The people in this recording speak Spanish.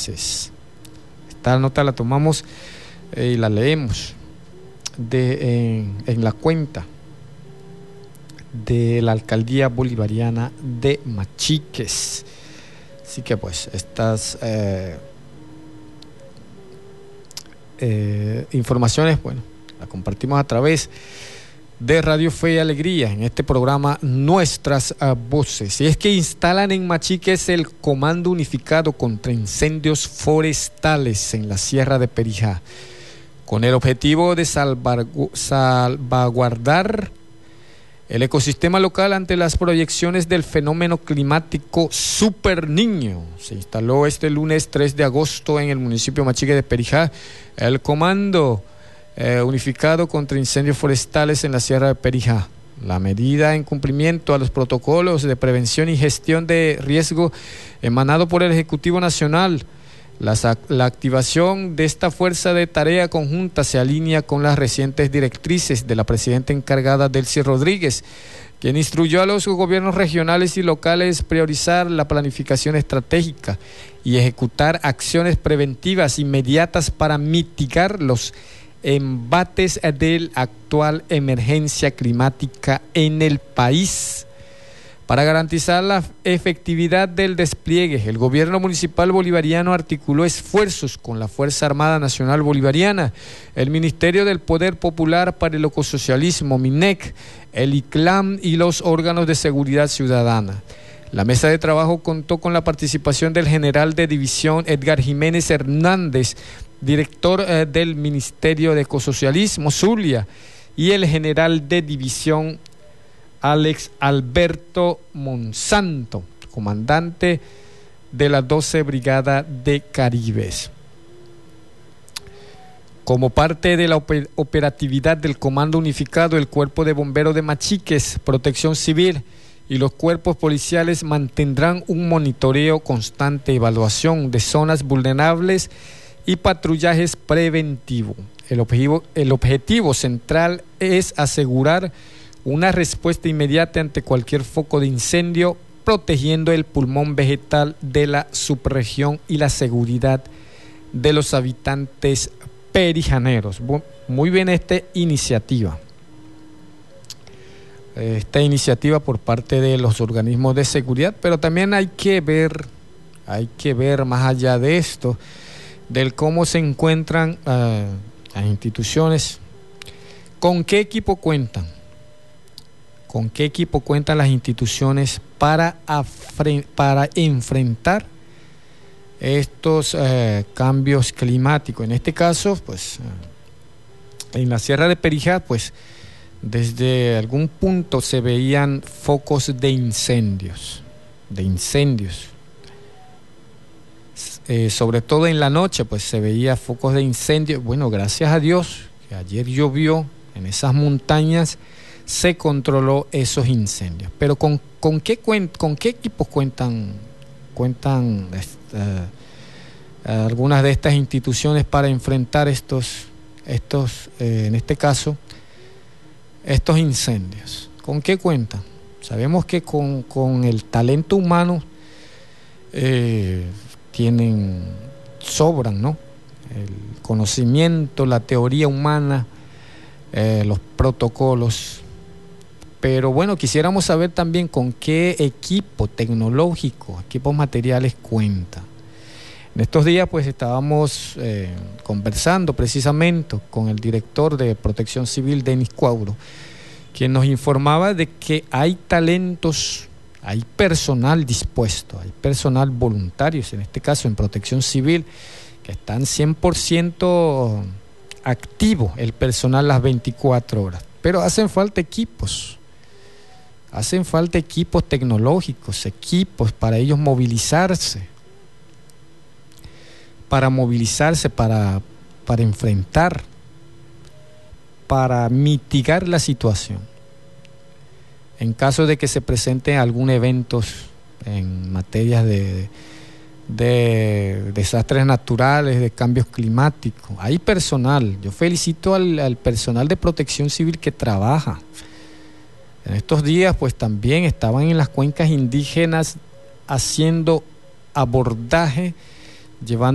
meses. Esta nota la tomamos y la leemos en la cuenta de la Alcaldía Bolivariana de Machiques. Así que pues estas informaciones, bueno, las compartimos a través de Radio Fe y Alegría en este programa Nuestras Voces. Y es que instalan en Machiques el Comando Unificado contra Incendios Forestales en la Sierra de Perijá, con el objetivo de salvaguardar el ecosistema local ante las proyecciones del fenómeno climático Super Niño. Se instaló este lunes 3 de agosto en el municipio Machiques de Perijá el Comando Unificado contra Incendios Forestales en la Sierra de Perijá. La medida en cumplimiento a los protocolos de prevención y gestión de riesgo emanado por el Ejecutivo Nacional. La activación de esta fuerza de tarea conjunta se alinea con las recientes directrices de la presidenta encargada Delcy Rodríguez, quien instruyó a los gobiernos regionales y locales priorizar la planificación estratégica y ejecutar acciones preventivas inmediatas para mitigar los embates de la actual emergencia climática en el país. Para garantizar la efectividad del despliegue, el gobierno municipal bolivariano articuló esfuerzos con la Fuerza Armada Nacional Bolivariana, el Ministerio del Poder Popular para el Ecosocialismo, MINEC, el ICLAM y los órganos de seguridad ciudadana. La mesa de trabajo contó con la participación del general de división Edgar Jiménez Hernández, director del Ministerio de Ecosocialismo, Zulia, y el general de división Alex Alberto Monsanto, comandante de la 12 Brigada de Caribes. Como parte de la operatividad del Comando Unificado, el Cuerpo de Bomberos de Machiques, Protección Civil y los cuerpos policiales mantendrán un monitoreo constante, evaluación de zonas vulnerables y patrullajes preventivos. El objetivo central es asegurar una respuesta inmediata ante cualquier foco de incendio, protegiendo el pulmón vegetal de la subregión y la seguridad de los habitantes perijaneros. Muy bien esta iniciativa. Esta iniciativa por parte de los organismos de seguridad, pero también hay que ver más allá de esto, del cómo se encuentran las instituciones, con qué equipo cuentan. ¿Con qué equipo cuentan las instituciones para enfrentar estos cambios climáticos? En este caso, pues, en la Sierra de Perijá, pues, desde algún punto se veían focos de incendios. Sobre todo en la noche, pues, se veía focos de incendios. Bueno, gracias a Dios, que ayer llovió en esas montañas, se controló esos incendios. Pero ¿con qué equipos cuentan algunas de estas instituciones para enfrentar estos en este caso, estos incendios? ¿Con qué cuentan? Sabemos que con el talento humano sobran, ¿no? El conocimiento, la teoría humana, los protocolos. Pero bueno, quisiéramos saber también con qué equipo tecnológico, equipos materiales cuenta. En estos días pues estábamos conversando precisamente con el director de Protección Civil, Denis Cuauro, quien nos informaba de que hay talentos, hay personal dispuesto, hay personal voluntarios, en este caso en Protección Civil, que están 100% activo el personal las 24 horas. Pero hacen falta equipos tecnológicos, equipos para ellos movilizarse, para enfrentar, para mitigar la situación. En caso de que se presenten algún evento en materias de desastres naturales, de cambios climáticos, hay personal. Yo felicito al personal de Protección Civil que trabaja. En estos días pues también estaban en las cuencas indígenas haciendo abordaje, llevando